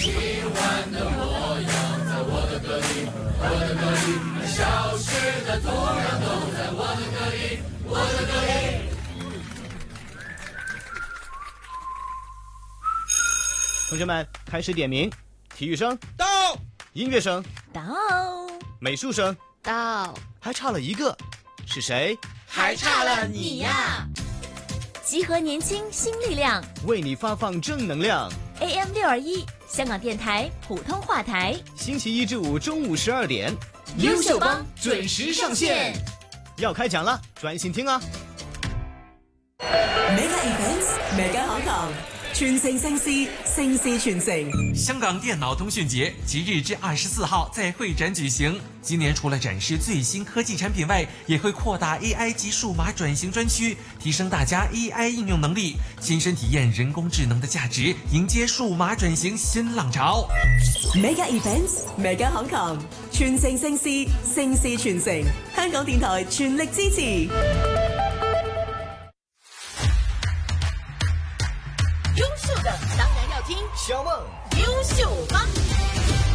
喜欢的模样，在我的歌里，我的歌里，消失的土壤都在我的歌里，我的歌里。 同学们开始点名，体育生到， 音乐生到， 美术生到， 还差了一个，是谁？ 还差了你呀！ 集合年轻新力量， 为你发放正能量。 AM 621，香港电台普通话台， 星期一至五中午12点， 優秀幫準時上線。要開獎啦，專心聽啊 ！Mega Events，Mega 香港，傳承盛事，盛事傳承。 香港電腦通訊節即日至24號在會展舉行。今年除了展示最新科技產品外，也會擴大 AI 及數碼轉型專區，提升大家 AI 應用能力，親身體驗人工智能的價值，迎接數碼轉型新浪潮。 Mega Events，Mega 香港，傳承盛事，盛事傳承。香港電台全力支持。 優秀的當然要聽， 小夢優秀幫。